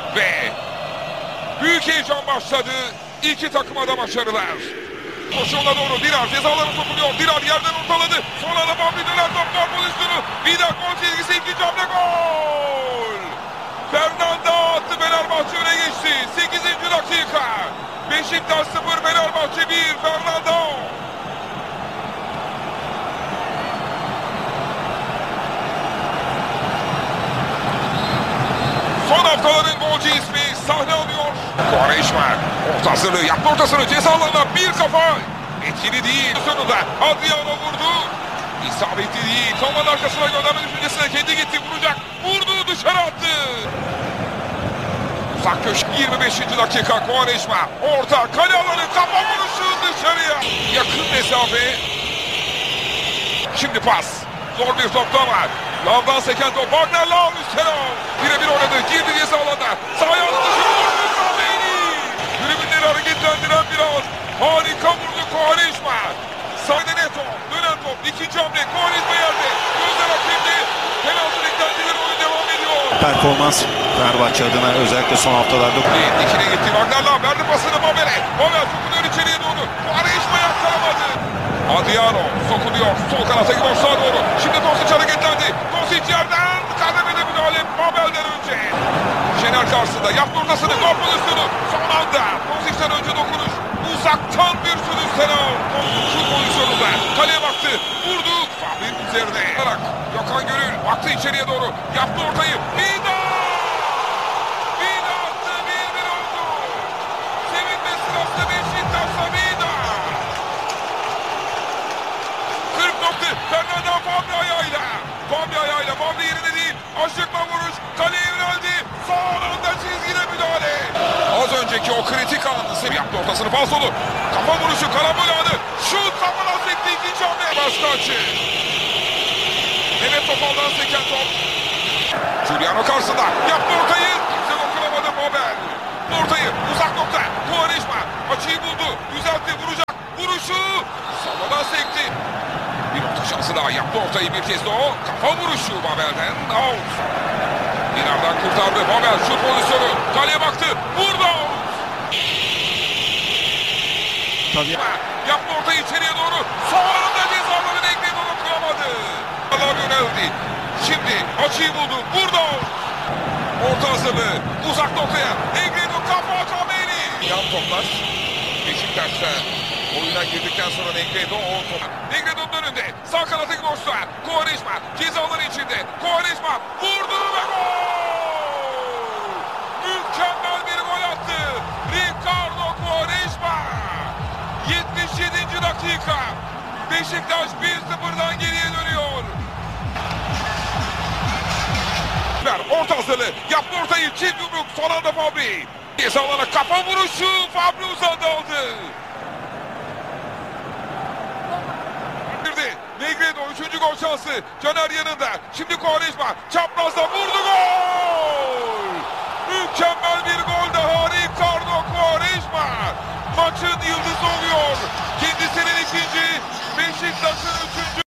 Ve büyük heyecan başladı. İki takıma da başarılar. Koşuğuna doğru Dirar cezalarına sokuluyor. Dirar yerden ortaladı. Sonra da Bambi döner top gol pozisyonu. Vida gol çizgisi, ikinci hamle gol. Fernando attı, Fenerbahçe öne geçti. 8. dakika. Beşiktaş 0, Fenerbahçe 1. Fernando. Son haftaların golcü ismi sahne alıyor. Quaresma orta hazırlığı yaptı, ortasını ceza alanına bir kafa. Etkili değil. Sonunda Adriano vurdu. İsabetli değil. Toman arkasına gönderme düşüncesine kendi gitti, vuracak. Vurdu, dışarı attı. Uzak köşe 25. dakika Quaresma. Orta kale alanı, kafa vuruşu dışarıya. Yakın mesafe. Şimdi pas. Zor bir topta var. Lavdan seken top. Wagner Lav üstüne. Birebir oynadı. Girdi ceza alanına. Sağ ayağını dışarı vurdu. Kahveyni. Tribünleri hareketlendiren bir an. Harika vurdu Quaresma. Sağda Neto. Dönen top. İkinci hamle. Quaresma yerde. Gözler hakemde. Penaltı beklentileri, oyun devam ediyor. Performans Fenerbahçe adına özellikle son haftalarda. Dikine gitti. Wagner Lav verdi pasını Babel'e. Babel sokuluyor içeriye doğru. Quaresma yakkalamadı. Adriano sokuluyor. Sol kanattaki boşluğa doğru. Şimdi Tosic hareketlendi. Tosic yerden kademede müdahale Babel'den önce. Şener karşısında yaptı ortasını. Gol pozisyonu. Son anda Tosic'ten önce dokunuş. Uzaktan bir sürüş Senal. Şu pozisyonunda kaleye baktı. Vurdu. Fahri'nin üzerine. Gökhan Gönül baktı içeriye doğru. Yaptı ortayı. Vida! Vida attı. 1-1 oldu. Sevinme sırası Beşiktaş'ta Vida. 40 nokta. Fernando Fabri ayağıyla. Fabri yerine değil. Aşıkla vuruş. Kaleye yöneldi. Son anda çizgide müdahale. Az önceki o kritik anını sev yaptı, ortasını falsolu. Kafa vuruşu, karambol anı. Şut kafana sekti, ikinci hamle. Başka açı. Mehmet Topal'dan seken top. Giuliano karşısında. Yaptı ortayı. Kimse dokunamadı Babel. Ortayı uzak nokta. Quaresma açıyı buldu. Düzeltti, vuracak. Vuruşu. Savadan sekti. Bir orta şansı daha, yaptı ortayı bir kez de o. Kafa vuruşu Babel'den. Out. Dinar'dan kurtardı. Babel şut pozisyonu. Kaleye baktı. Vurdu. Tabii. Yaptı ortayı içeriye doğru. Son anda cezaların ekmeğini dokunamadı. Allah yöneldi. Şimdi açıyı buldu. Vurdu. Orta hazırlığı. Uzak noktaya. Negredo kafa Kameni. Yan toplar. Beşiktaş'ta oyuna girdikten sonra Negredo o top. Negredo'nun önünde. Sağ kanattaki boşluğa. Quaresma cezaları içinde. Quaresma vurdu ve gol! Mükemmel bir gol attı. Ricardo Quaresma. 77. dakika. Beşiktaş 1-0'dan geriye dönüyor. Orta hazırlığı. Yaptı ortayı. Çift yumruk. Son anda Fabri. Ceza alana kafa vuruşu. Fabri uzandı aldı. Negredo 3. gol şansı. Caner yanında. Şimdi Quaresma çaprazda vurdu, gol!